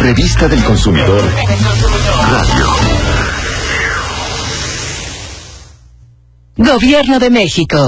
Revista del Consumidor Radio. Gobierno de México.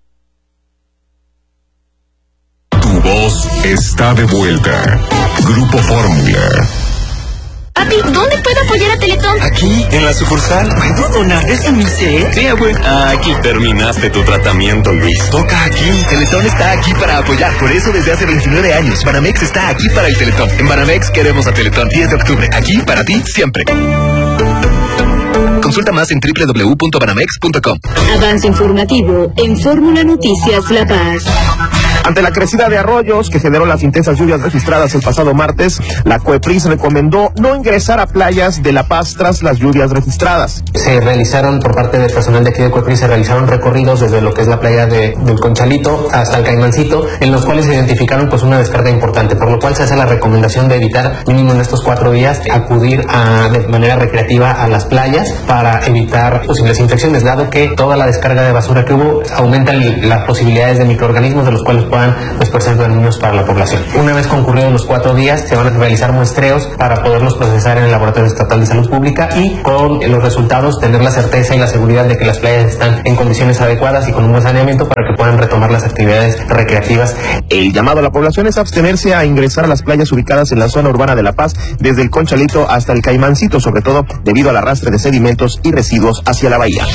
Tu voz está de vuelta. Grupo Fórmula. Papi, ¿dónde puedo apoyar a Teletón? Aquí, en la sucursal. ¿Puedo donar de mi ser? Sí, abuelo. Aquí terminaste tu tratamiento, Luis. Toca aquí. Teletón está aquí para apoyar. Por eso desde hace 29 años. Banamex está aquí para el Teletón. En Banamex queremos a Teletón. 10 de octubre. Aquí para ti siempre. Consulta más en www.banamex.com. Avance informativo en Fórmula Noticias La Paz. Ante la crecida de arroyos que generó las intensas lluvias registradas el pasado martes, la COEPRIS recomendó no ingresar a playas de La Paz tras las lluvias registradas. Se realizaron, por parte del personal de aquí de COEPRIS, se realizaron recorridos desde lo que es la playa del Conchalito hasta el Caimancito, en los cuales se identificaron pues una descarga importante, por lo cual se hace la recomendación de evitar, mínimo en estos 4 días, acudir de manera recreativa a las playas para evitar posibles infecciones, dado que toda la descarga de basura que hubo aumenta las posibilidades de microorganismos de los cuales puedan dispersar daños para la población. Una vez concurridos los 4 días, se van a realizar muestreos para poderlos procesar en el Laboratorio Estatal de Salud Pública y con los resultados tener la certeza y la seguridad de que las playas están en condiciones adecuadas y con un buen saneamiento para que puedan retomar las actividades recreativas. El llamado a la población es abstenerse a ingresar a las playas ubicadas en la zona urbana de La Paz, desde el Conchalito hasta el Caimancito, sobre todo debido al arrastre de sedimentos y residuos hacia la bahía.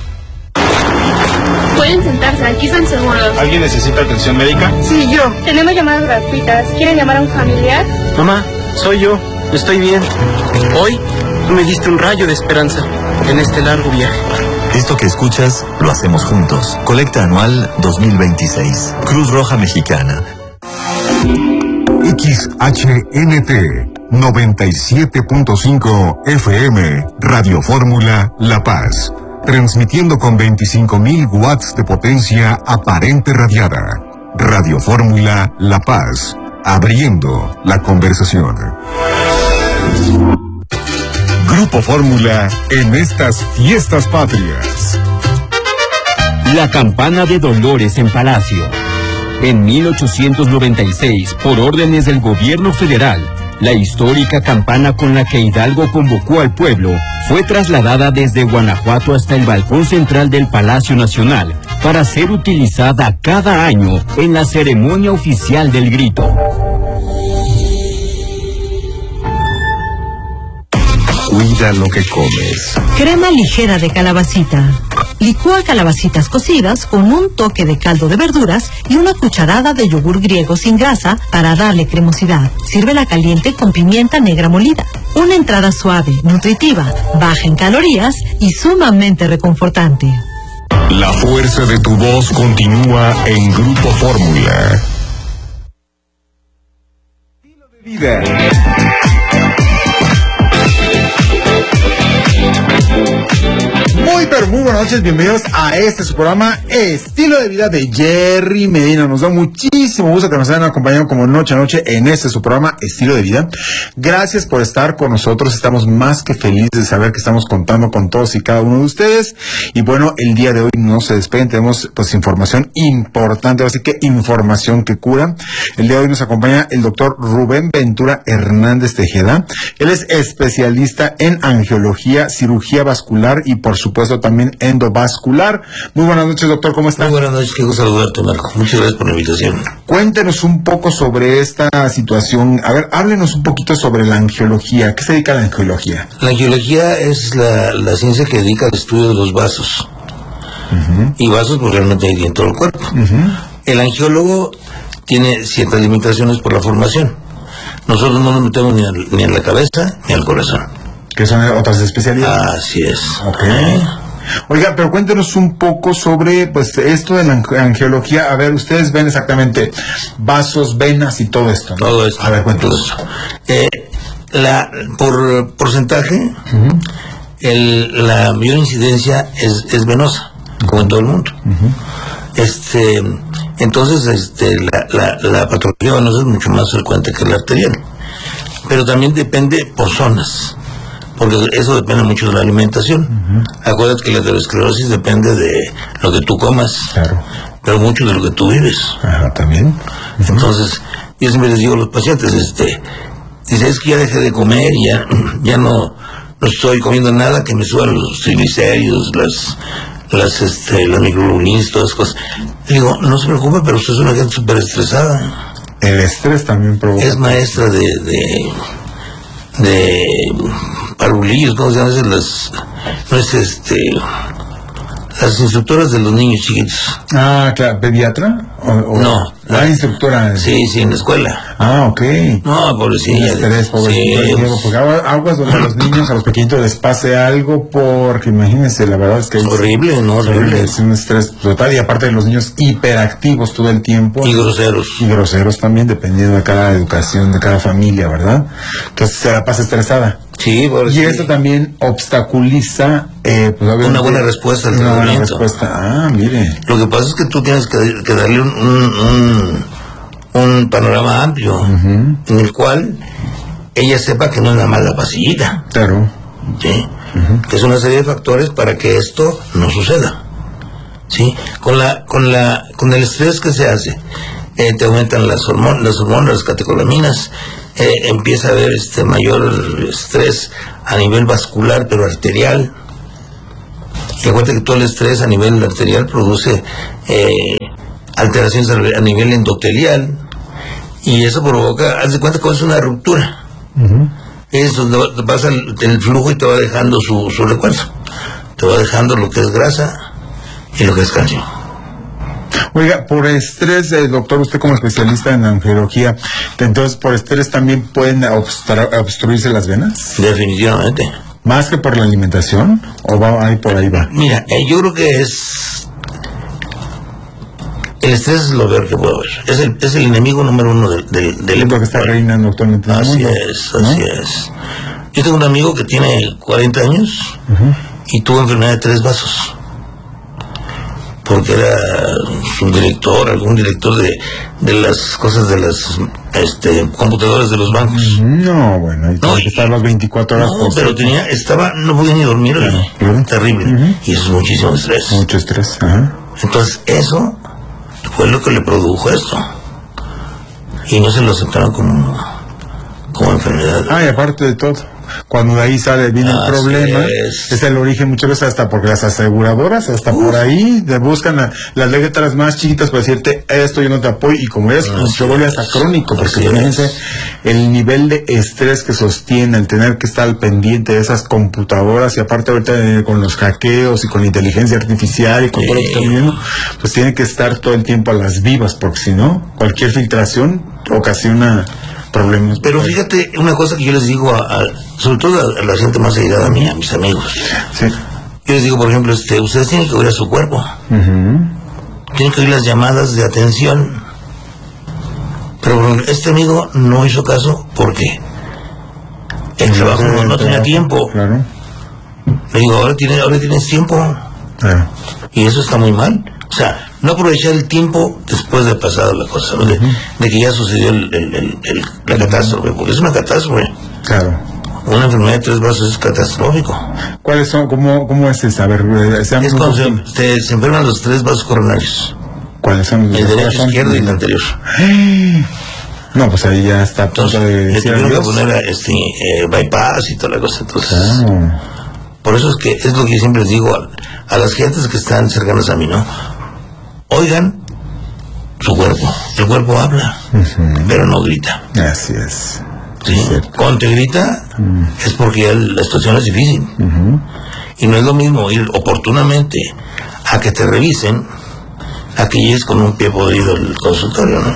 Pueden sentarse, aquí están seguros. ¿Alguien necesita atención médica? Sí, yo. Tenemos llamadas gratuitas. ¿Quieren llamar a un familiar? Mamá, soy yo. Estoy bien. Hoy me diste un rayo de esperanza en este largo viaje. Esto que escuchas lo hacemos juntos. Colecta anual 2026. Cruz Roja Mexicana. XHNT 97.5 FM Radio Fórmula La Paz. Transmitiendo con 25.000 watts de potencia aparente radiada. Radio Fórmula La Paz. Abriendo la conversación. Grupo Fórmula en estas fiestas patrias. La campana de Dolores en Palacio. En 1896, por órdenes del gobierno federal, la histórica campana con la que Hidalgo convocó al pueblo fue trasladada desde Guanajuato hasta el balcón central del Palacio Nacional para ser utilizada cada año en la ceremonia oficial del grito. Cuida lo que comes. Crema ligera de calabacita. Licúa calabacitas cocidas con un toque de caldo de verduras y una cucharada de yogur griego sin grasa para darle cremosidad. Sírvela caliente con pimienta negra molida. Una entrada suave, nutritiva, baja en calorías y sumamente reconfortante. La fuerza de tu voz continúa en Grupo Fórmula. Estilo de vida. Muy buenas noches, bienvenidos a su programa Estilo de Vida de Jerry Medina. Nos da muchísimo gusto que nos hayan acompañado como noche a noche en su programa Estilo de Vida. Gracias por estar con nosotros, estamos más que felices de saber que estamos contando con todos y cada uno de ustedes. Y bueno, el día de hoy no se despeguen, tenemos pues información importante, así que información que cura. El día de hoy nos acompaña el doctor Rubén Ventura Hernández Tejeda. Él es especialista en angiología, cirugía vascular y por supuesto también endovascular. Muy buenas noches, doctor, ¿cómo está? Muy buenas noches, qué gusto saludarte, Marco. Muchas gracias por la invitación. Cuéntenos un poco sobre esta situación. A ver, háblenos un poquito sobre la angiología. ¿Qué se dedica a la angiología? La angiología es la ciencia que dedica al estudio de los vasos. Y vasos pues realmente hay en todo el cuerpo. El angiólogo tiene ciertas limitaciones por la formación. Nosotros no nos metemos ni en la cabeza ni al corazón. ¿Que son otras especialidades? Así es. Ok. Oiga, pero cuéntenos un poco sobre pues esto de la angiología. A ver, ustedes ven exactamente vasos, venas y todo esto, ¿no? Todo esto. A ver, cuéntenos. Por porcentaje, la mayor incidencia es venosa, como en todo el mundo. Entonces, la patología venosa es mucho más frecuente que la arterial. Pero también depende por zonas, porque eso depende mucho de la alimentación. Acuérdate que la aterosclerosis depende de lo que tú comas, claro, pero mucho de lo que tú vives. También. Entonces, yo siempre les digo a los pacientes, Dice, es que ya dejé de comer y ya no estoy comiendo nada que me suban los triglicéridos, las microglobulinas, todas esas cosas. Le digo, no se preocupe, pero usted es una gente súper estresada. El estrés también provoca. Es maestra de parvulillos, ¿cómo se llaman? Las instructoras de los niños chiquitos. Ah, claro, ¿pediatra? No. La instructora. Sí, en la escuela. Ah, ok. No, pobrecilla. Porque aguas donde a los niños, a los pequeñitos les pase algo, porque imagínense, la verdad es que... Horrible. Es un estrés total, y aparte de los niños hiperactivos todo el tiempo. Y groseros. Y groseros también, dependiendo de cada educación, de cada familia, ¿verdad? Entonces se la pasa estresada. Sí, y eso también obstaculiza pues, una buena respuesta al tratamiento. Mire. Lo que pasa es que tú tienes que darle un panorama amplio, en el cual ella sepa que no es nada más la pastillita. Claro. ¿Sí? Que es una serie de factores para que esto no suceda. ¿Sí? Con el estrés que se hace, te aumentan las hormonas, las catecolaminas. Empieza a haber mayor estrés a nivel vascular, pero arterial. Y acuérdate que todo el estrés a nivel arterial produce alteraciones a nivel endotelial, y eso provoca, haz de cuenta que es una ruptura. Eso te pasa el flujo y te va dejando su recuerdo. Te va dejando lo que es grasa y lo que es calcio. Oiga, por estrés, doctor, usted como especialista en angiología, entonces por estrés también pueden obstruirse las venas. Definitivamente. ¿Más que por la alimentación? ¿O va ahí por ahí va? Mira, yo creo que el estrés es lo peor que puede haber. Es el enemigo número uno del lo que está reinando actualmente en el mundo. Así es. Yo tengo un amigo que tiene 40 años y tuvo enfermedad de 3 vasos. Porque era algún director de las cosas de las computadoras de los bancos. No, bueno, y estaba las 24 horas. No podía ni dormir, claro. Terrible. Y eso es muchísimo estrés. Mucho estrés, Entonces, eso fue lo que le produjo esto. Y no se lo aceptaron como enfermedad. Y aparte de todo, cuando de ahí viene el problema, es el origen muchas veces hasta porque las aseguradoras por ahí te buscan las letras más chiquitas para decirte esto yo no te apoyo, y como se vuelve hasta crónico, porque fíjense el nivel de estrés que sostiene el tener que estar al pendiente de esas computadoras, y aparte ahorita con los hackeos y con la inteligencia artificial y con todo lo que está viendo, pues tiene que estar todo el tiempo a las vivas, porque si no, cualquier filtración ocasiona problemas. Pero fíjate una cosa que yo les digo sobre todo a la gente más allegada a mí, a mis amigos. Sí. Yo les digo, por ejemplo, ustedes tienen que oír a su cuerpo. Tienen que oír las llamadas de atención. Pero este amigo no hizo caso porque el trabajo no tenía tiempo. Claro. Le digo, ahora tienes tiempo. Y eso está muy mal. O sea, no aprovechar el tiempo después de pasado la cosa, ¿no? de que ya sucedió la catástrofe, porque es una catástrofe. Claro. Una enfermedad de 3 vasos es catastrófico. ¿Cuáles son? ¿Cómo es esa? A ver, es cuando se enferman los 3 vasos coronarios. ¿Cuáles son? El derecho, izquierdo y el anterior. No, pues ahí ya está. Entonces, le tuvieron que poner bypass y toda la cosa. Entonces, por eso es lo que yo siempre les digo a las gentes que están cercanas a mí, ¿no? Oigan su cuerpo. El cuerpo habla, pero no grita. Así es. ¿Sí? Cuando te grita es porque ya la situación es difícil. Y no es lo mismo ir oportunamente a que te revisen a que llegues con un pie podrido al consultorio, ¿no?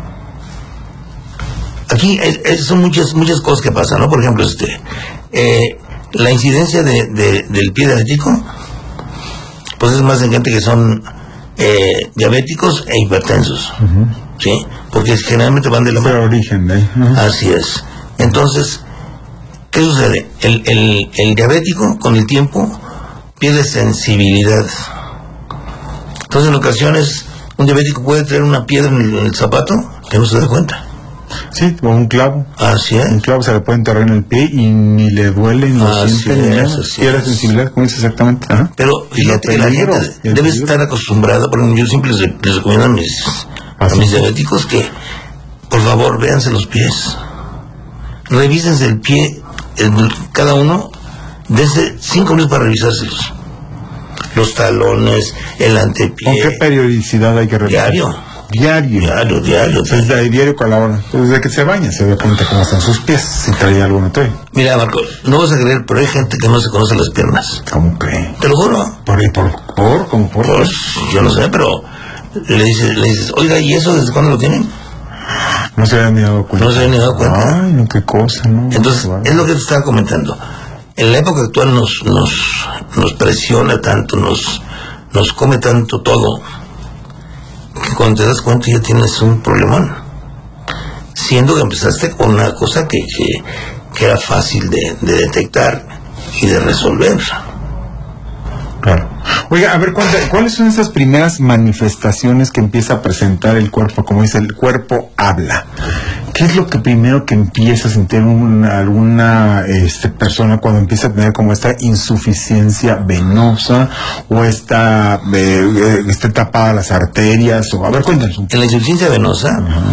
Aquí son muchas cosas que pasan, ¿no? Por ejemplo, la incidencia del pie diabético, pues es más en gente que son diabéticos e hipertensos, ¿sí? Porque generalmente van de la mano. origen, Así es. Entonces, ¿qué sucede? El diabético con el tiempo pierde sensibilidad. Entonces, en ocasiones, un diabético puede traer una piedra en el zapato que no se da cuenta. Sí, o un clavo. Así es. Un clavo se le puede enterrar en el pie y ni le duele, ni lo siente, ni nada. Pierde sensibilidad, como dice exactamente. Pero fíjate que la gente debe estar acostumbrada, por ejemplo, yo siempre les recomiendo a mis diabéticos que, por favor, véanse los pies. revísense el pie, cada uno, dense 5 minutos para revisárselos. Los talones, el antepié. ¿Con qué periodicidad hay que revisar? Diario. Desde diario con la hora. Desde que se baña se da cuenta cómo están sus pies, si trae algo no trae. Mira, Marco, no vas a creer, pero hay gente que no se conoce las piernas. ¿Cómo cree? Te lo juro. ¿Cómo por? Pues, yo no sé, pero le dices, oiga, ¿y eso desde cuándo lo tienen? No se habían ni dado cuenta. Ay, no, qué cosa, ¿no? Entonces, es lo que te estaba comentando. En la época actual nos presiona tanto, nos come tanto todo, que cuando te das cuenta ya tienes un problemón. Siendo que empezaste con una cosa que era fácil de detectar y de resolver. Claro. Oiga, a ver, ¿cuáles son esas primeras manifestaciones que empieza a presentar el cuerpo? Como dice, el cuerpo habla. ¿Qué es lo que primero que empieza a sentir alguna persona cuando empieza a tener como esta insuficiencia venosa o esté tapada las arterias? O a ver, cuéntanos. En la insuficiencia venosa,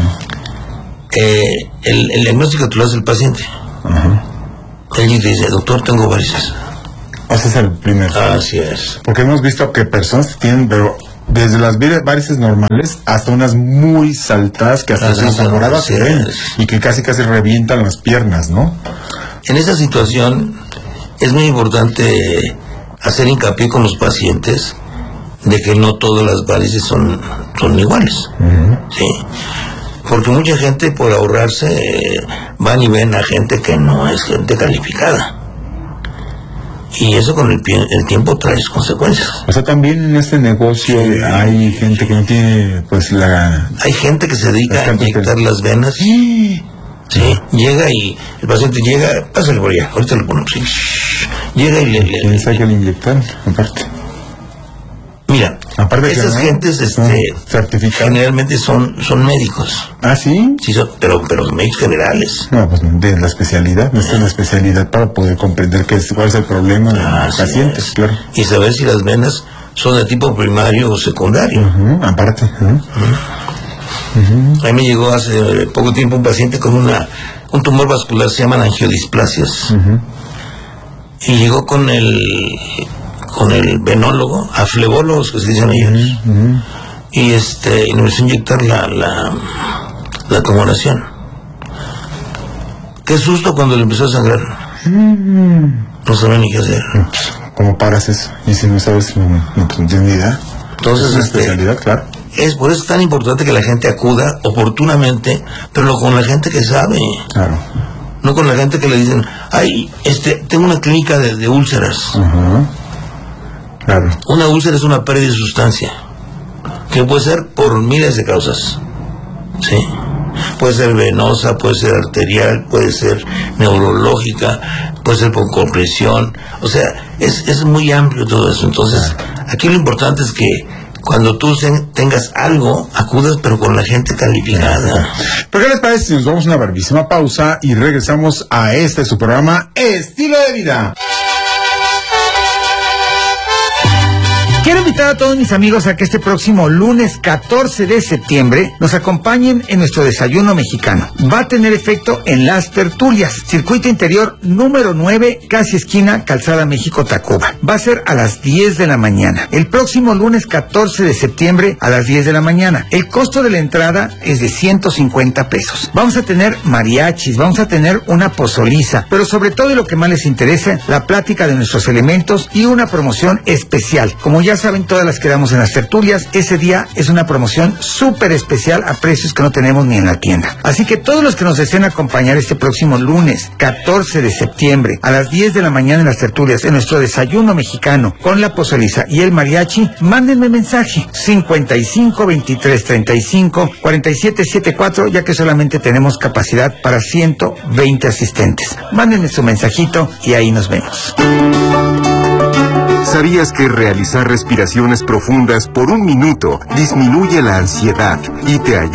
el diagnóstico tú lo hace el paciente. Él dice, doctor, tengo varices. Ese es el primer. Así es. Porque hemos visto que personas que tienen, pero desde las varices normales hasta unas muy saltadas que hasta se moradas se ven y que casi revientan las piernas, ¿no? En esa situación es muy importante hacer hincapié con los pacientes de que no todas las varices son iguales. ¿Sí? Porque mucha gente, por ahorrarse, van y ven a gente que no es gente calificada. Y eso con el tiempo trae consecuencias. O sea, también en este negocio hay gente que no tiene, Hay gente que se dedica a inyectar las venas. Sí. Llega y el paciente llega, pásale por allá, ahorita lo ponemos. Llega y le saca el inyectar, aparte. Mira, esas gentes generalmente son médicos. ¿Ah, sí? Sí, pero médicos generales. No, pues de la especialidad, necesitan la especialidad para poder comprender cuál es el problema de los pacientes, claro. Y saber si las venas son de tipo primario o secundario. Aparte. A mí me llegó hace poco tiempo un paciente con un tumor vascular, se llaman angiodisplasias. Y llegó con el venólogo, aflebólogos que se dicen ellos, y nos empezó a inyectar la tumoración. Qué susto cuando le empezó a sangrar. No sabía ni qué hacer. ¿Cómo paras eso? Y si no sabes, no tienes ni idea. Entonces, es una especialidad, claro. Es por eso tan importante que la gente acuda oportunamente, pero con la gente que sabe. Claro. No con la gente que le dicen, ay, tengo una clínica de úlceras. Claro. Una úlcera es una pérdida de sustancia que puede ser por miles de causas. ¿Sí? Puede ser venosa, puede ser arterial, puede ser neurológica, puede ser por compresión. O sea, es muy amplio todo eso. Entonces, aquí lo importante es que cuando tú tengas algo, acudas, pero con la gente calificada. ¿Pero qué les parece si nos vamos a una brevísima pausa y regresamos a su programa Estilo de Vida? Quiero invitar a todos mis amigos a que este próximo lunes 14 de septiembre nos acompañen en nuestro desayuno mexicano. Va a tener efecto en Las Tertulias, circuito interior número 9, casi esquina Calzada México-Tacuba. Va a ser a las 10 de la mañana. El próximo lunes 14 de septiembre a las 10 de la mañana. El costo de la entrada es de 150 pesos. Vamos a tener mariachis, vamos a tener una pozoliza, pero sobre todo y lo que más les interesa, la plática de nuestros elementos y una promoción especial. Como ya saben, todas las que damos en Las Tertulias, ese día es una promoción súper especial a precios que no tenemos ni en la tienda. Así que todos los que nos deseen acompañar este próximo lunes 14 de septiembre a las 10 de la mañana en Las Tertulias, en nuestro desayuno mexicano con la pozoliza y el mariachi, mándenme mensaje 55 23 35 47 74, ya que solamente tenemos capacidad para 120 asistentes. Mándenme su mensajito y ahí nos vemos. ¿Sabías que realizar respiraciones profundas por 1 minuto disminuye la ansiedad y te ayuda